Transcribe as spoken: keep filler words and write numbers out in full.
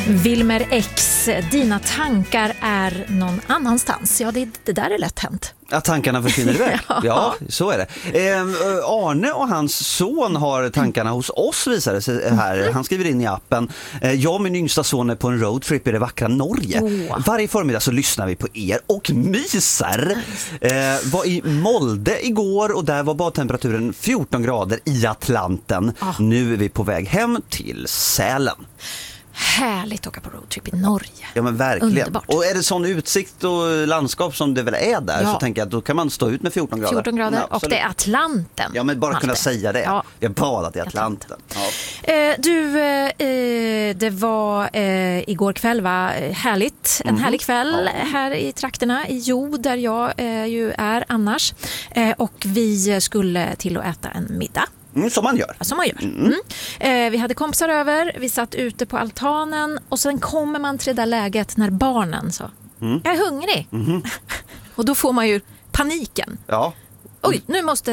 Wilmer X, dina tankar är någon annanstans. Ja, det, det där är lätt hänt. Att tankarna försvinner iväg. Ja. Ja, så är det. Eh, Arne och hans son har tankarna hos oss, visar det sig här. Han skriver in i appen. Eh, jag och min yngsta son är på en roadtrip i det vackra Norge. Oh. Varje förmiddag så lyssnar vi på er och myser. Eh, var i Molde igår och där var badtemperaturen fjorton grader i Atlanten. Oh. Nu är vi på väg hem till Sälen. Härligt att åka på roadtrip i Norge. Ja, men verkligen. Underbart. Och är det sån utsikt och landskap som det väl är där, ja, så tänker jag att då kan man stå ut med fjorton grader. fjorton grader, ja, och det är Atlanten. Ja, men bara Malte. Kunna säga det. Ja. Jag badat i Atlanten. Atlanten. Ja. Eh, du, eh, det var eh, igår kväll, va? Härligt. En mm-hmm. härlig kväll ja. här i trakterna i Jo, där jag eh, ju är annars. Eh, och vi skulle till att äta en middag. Mm, som man gör. Som man gör. Mm. Mm. Eh, vi hade kompisar över, vi satt ute på altanen och sen kommer man till det där läget när barnen så, mm. jag är hungrig. Mm. Och då får man ju paniken. Ja. Oj, nu måste